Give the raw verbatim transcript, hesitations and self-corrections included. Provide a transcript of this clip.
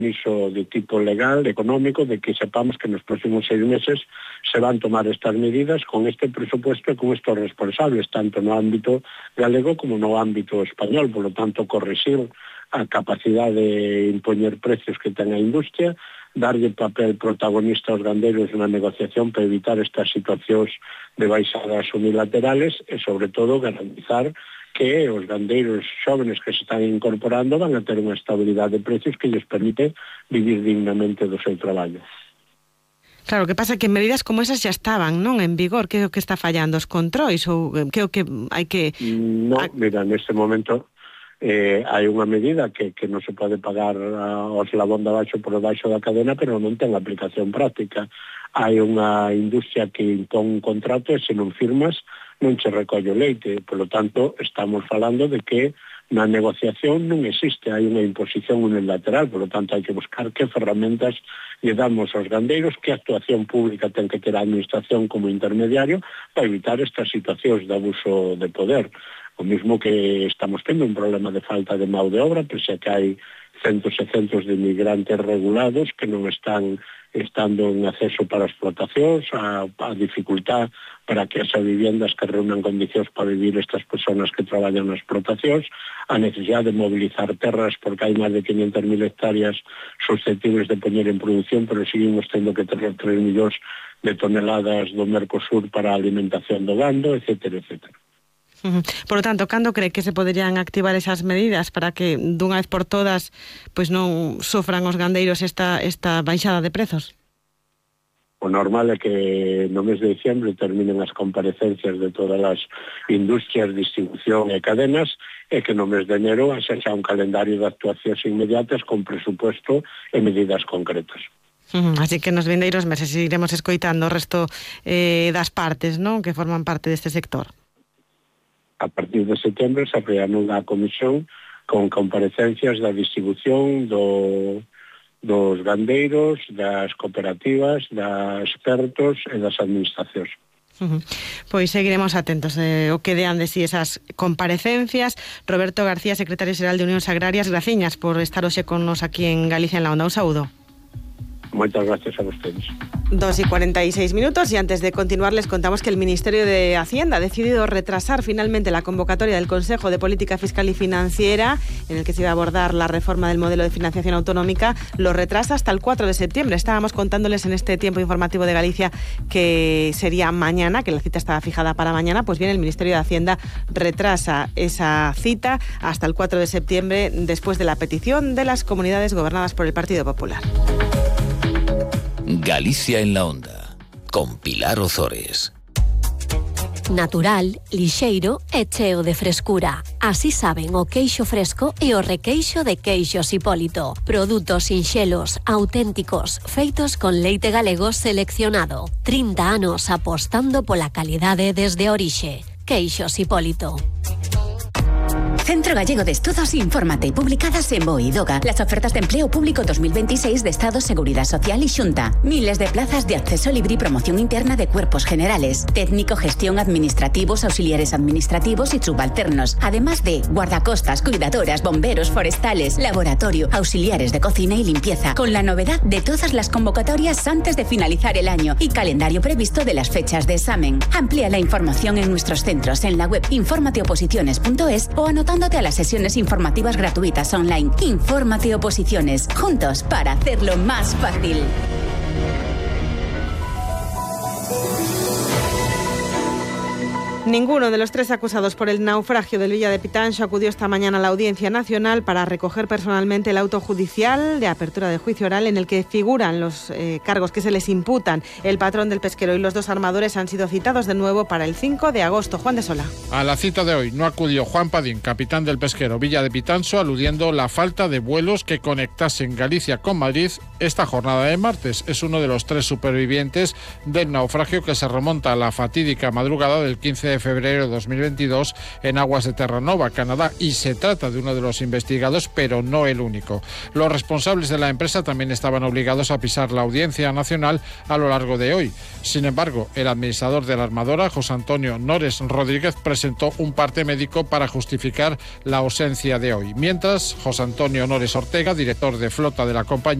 compromiso de tipo legal, económico, de que sepamos que nos próximos seis meses se van a tomar estas medidas con este presupuesto e con estos responsables, tanto no ámbito galego como no ámbito español. Por lo tanto, corregir a capacidade de impoñer precios que ten a industria, darlle papel protagonista aos gandeiros na negociación para evitar estas situacións de baixadas unilaterales e, sobre todo, garantizar que os gandeiros xóvenes que se están incorporando van a ter unha estabilidade de precios que lles permite vivir dignamente do seu traballo. Claro, que pasa que medidas como esas xa estaban, non, en vigor. Que é o que está fallando? Os controis ou que é o que hai que... No, mira, neste momento eh, hai unha medida que, que non se pode pagar ao eslabón de abaixo por debaixo da cadena, pero non ten aplicación práctica. Hai unha industria que impón un contrato e se non firmas non che recolle o leite. Por lo tanto, estamos falando de que na negociación non existe, hai unha imposición unilateral, por lo tanto hai que buscar que ferramentas lle damos aos gandeiros, que actuación pública ten que ter a administración como intermediario para evitar estas situacións de abuso de poder. O mismo que estamos tendo un problema de falta de mão de obra, pese a que hai centos e centos de inmigrantes regulados que non están estando en acceso para explotacións, a, a dificultad para que esas viviendas que reúnan condicións para vivir estas persoas que traballan nas explotacións, a necesidade de mobilizar terras porque hai máis de quinhentas mil hectáreas susceptibles de poñer en produción, pero seguimos tendo que tener tres millóns de toneladas do Mercosur para a alimentación do gando, etcétera, etcétera. Por lo tanto, cando cree que se poderían activar esas medidas para que dunha vez por todas pois non sofran os gandeiros esta, esta baixada de prezos? O normal é que no mes de diciembre terminen as comparecencias de todas as industrias, distribución e cadenas e que no mes de enero se xa un calendario de actuacións inmediatas con presupuesto e medidas concretas. Uh-huh. Así que nos vindeiros meses iremos escoitando o resto eh, das partes, non, que forman parte deste sector. A partir de setembro se reanuda a comisión con comparecencias da distribución, do, dos gandeiros, das cooperativas, das expertos e das administracións. Uh-huh. Pois seguiremos atentos eh, o que dean de si esas comparecencias. Roberto García, secretario xeral de Unións Agrarias, graciñas por estar hoxe con nos aquí en Galicia en la Onda. Un saúdo. Muchas gracias a ustedes. dos y cuarenta y seis minutos y antes de continuar les contamos que el Ministerio de Hacienda ha decidido retrasar finalmente la convocatoria del Consejo de Política Fiscal y Financiera en el que se iba a abordar la reforma del modelo de financiación autonómica. Lo retrasa hasta el cuatro de septiembre. Estábamos contándoles en este tiempo informativo de Galicia que sería mañana, que la cita estaba fijada para mañana. Pues bien, el Ministerio de Hacienda retrasa esa cita hasta el cuatro de septiembre después de la petición de las comunidades gobernadas por el Partido Popular. Galicia en la Onda, con Pilar Ozores. Natural, lixeiro e cheo de frescura. Así saben o queixo fresco e o requeixo de Queixos Hipólito. Produtos sinxelos, auténticos, feitos con leite galego seleccionado. trinta anos apostando pola calidade desde a orixe. Queixos Hipólito. Centro Gallego de Estudos Infórmate, publicadas en BOE y DOGA. Las ofertas de empleo público dos mil veintiséis de Estado, Seguridad Social y Xunta. Miles de plazas de acceso libre y promoción interna de cuerpos generales. Técnico, gestión, administrativos, auxiliares administrativos y subalternos. Además de guardacostas, cuidadoras, bomberos, forestales, laboratorio, auxiliares de cocina y limpieza. Con la novedad de todas las convocatorias antes de finalizar el año y calendario previsto de las fechas de examen. Amplía la información en nuestros centros en la web informateoposiciones punto es o anotándote a las sesiones informativas gratuitas online. Infórmate Oposiciones, juntos para hacerlo más fácil. Ninguno de los tres acusados por el naufragio del Villa de Pitanxo acudió esta mañana a la Audiencia Nacional para recoger personalmente el auto judicial de apertura de juicio oral en el que figuran los eh, cargos que se les imputan. El patrón del pesquero y los dos armadores han sido citados de nuevo para el cinco de agosto. Juan de Sola. A la cita de hoy no acudió Juan Padín, capitán del pesquero Villa de Pitanxo, aludiendo la falta de vuelos que conectasen Galicia con Madrid esta jornada de martes. Es uno de los tres supervivientes del naufragio que se remonta a la fatídica madrugada del quince de febrero de dos mil veintidós en aguas de Terranova, Canadá, y se trata de uno de los investigados, pero no el único. Los responsables de la empresa también estaban obligados a pisar la Audiencia Nacional a lo largo de hoy. Sin embargo, el administrador de la armadora, José Antonio Nores Rodríguez, presentó un parte médico para justificar la ausencia de hoy. Mientras, José Antonio Nores Ortega, director de flota de la compañía,